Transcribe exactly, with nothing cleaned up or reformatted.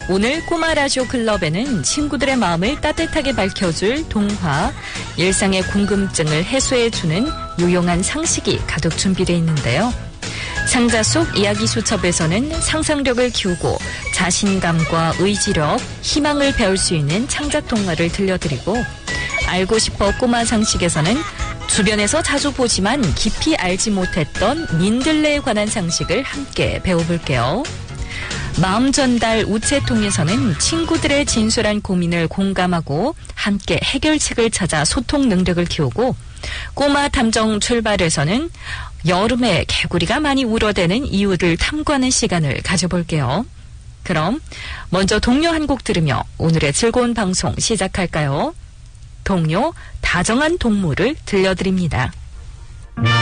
오늘 꼬마 라디오 클럽에는 친구들의 마음을 따뜻하게 밝혀줄 동화, 일상의 궁금증을 해소해주는 유용한 상식이 가득 준비되어 있는데요. 상자 속 이야기 수첩에서는 상상력을 키우고 자신감과 의지력, 희망을 배울 수 있는 창작 동화를 들려드리고, 알고 싶어 꼬마 상식에서는 주변에서 자주 보지만 깊이 알지 못했던 민들레에 관한 상식을 함께 배워볼게요. 마음 전달 우체통에서는 친구들의 진솔한 고민을 공감하고 함께 해결책을 찾아 소통 능력을 키우고, 꼬마 탐정 출발에서는 여름에 개구리가 많이 울어대는 이유를 탐구하는 시간을 가져볼게요. 그럼 먼저 동요 한 곡 들으며 오늘의 즐거운 방송 시작할까요? 동요 다정한 동물을 들려드립니다.